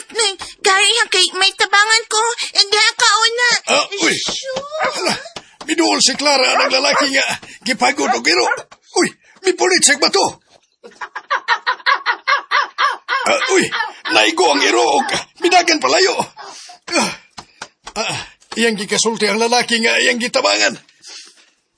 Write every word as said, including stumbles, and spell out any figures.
Nay, gari ha kay may tabangan ko. Hindi ka una. Ah, uy. Hala, miduol si Clara ng lalaki nga. Gipagod o giro. Uy, may pulit ba to? Ah, uy, naigo ang iro. Minagan palayo. Ah, ah, iyang gikasulti ang lalaki nga iyang gitabangan.